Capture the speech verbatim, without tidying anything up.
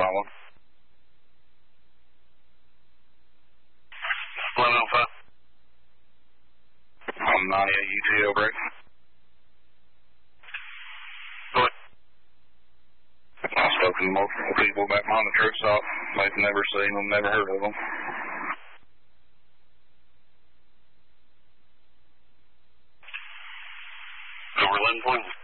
Alpha. One Alpha. I'm ninety-eight U T O break. Good. I've spoken to multiple people back behind the truck stop. They've never seen them, never heard of them. Over eleven point one.